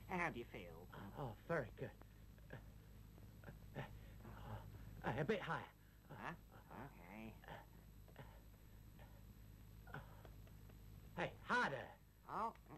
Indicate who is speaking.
Speaker 1: How do you feel?
Speaker 2: Oh, very good. A bit higher.